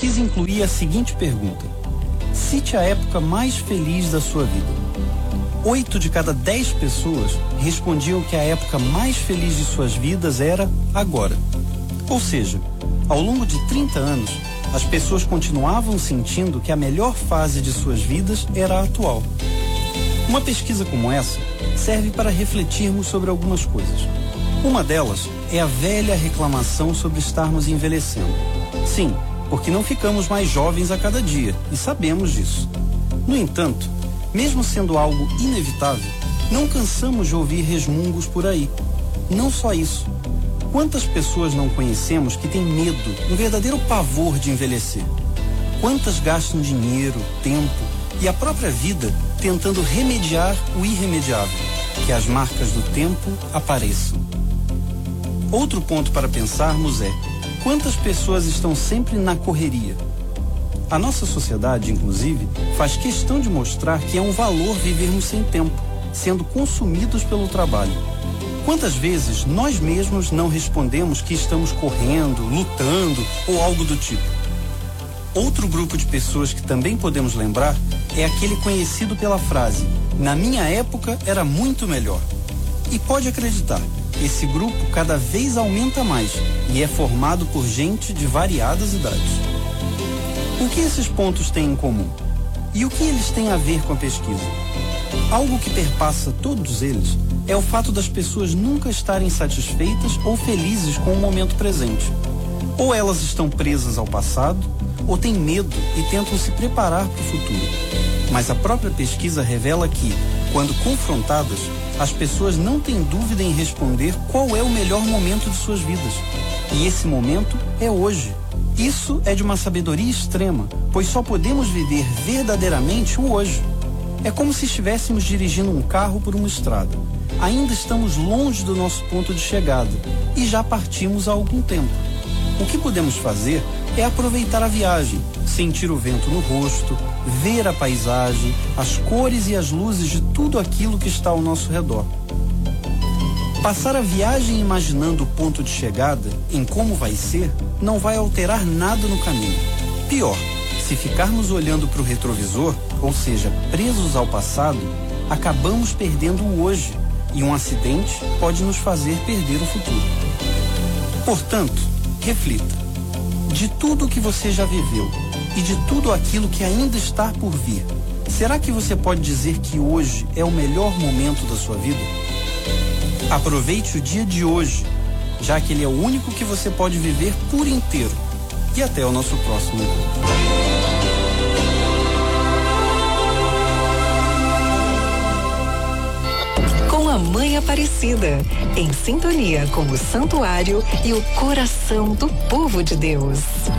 pesquisa incluía a seguinte pergunta: cite a época mais feliz da sua vida. 8 de cada 10 pessoas respondiam que a época mais feliz de suas vidas era agora. Ou seja, ao longo de 30 anos, as pessoas continuavam sentindo que a melhor fase de suas vidas era a atual. Uma pesquisa como essa serve para refletirmos sobre algumas coisas. Uma delas é a velha reclamação sobre estarmos envelhecendo. Sim, porque não ficamos mais jovens a cada dia, e sabemos disso. No entanto, mesmo sendo algo inevitável, não cansamos de ouvir resmungos por aí. Não só isso. Quantas pessoas não conhecemos que têm medo, um verdadeiro pavor de envelhecer? Quantas gastam dinheiro, tempo e a própria vida tentando remediar o irremediável, que as marcas do tempo apareçam? Outro ponto para pensarmos é: quantas pessoas estão sempre na correria? A nossa sociedade, inclusive, faz questão de mostrar que é um valor vivermos sem tempo, sendo consumidos pelo trabalho. Quantas vezes nós mesmos não respondemos que estamos correndo, lutando ou algo do tipo? Outro grupo de pessoas que também podemos lembrar é aquele conhecido pela frase: na minha época era muito melhor. E pode acreditar, esse grupo cada vez aumenta mais e é formado por gente de variadas idades. O que esses pontos têm em comum? E o que eles têm a ver com a pesquisa? Algo que perpassa todos eles é o fato das pessoas nunca estarem satisfeitas ou felizes com o momento presente. Ou elas estão presas ao passado, ou têm medo e tentam se preparar para o futuro. Mas a própria pesquisa revela que, quando confrontadas, as pessoas não têm dúvida em responder qual é o melhor momento de suas vidas. E esse momento é hoje. Isso é de uma sabedoria extrema, pois só podemos viver verdadeiramente o hoje. É como se estivéssemos dirigindo um carro por uma estrada. Ainda estamos longe do nosso ponto de chegada e já partimos há algum tempo. O que podemos fazer é aproveitar a viagem, sentir o vento no rosto, ver a paisagem, as cores e as luzes de tudo aquilo que está ao nosso redor. Passar a viagem imaginando o ponto de chegada, em como vai ser, não vai alterar nada no caminho. Pior, se ficarmos olhando para o retrovisor, ou seja, presos ao passado, acabamos perdendo o hoje, e um acidente pode nos fazer perder o futuro. Portanto, reflita. De tudo que você já viveu e de tudo aquilo que ainda está por vir, será que você pode dizer que hoje é o melhor momento da sua vida? Aproveite o dia de hoje, já que ele é o único que você pode viver por inteiro. E até o nosso próximo encontro. Com a Mãe Aparecida, em sintonia com o santuário e o coração do povo de Deus.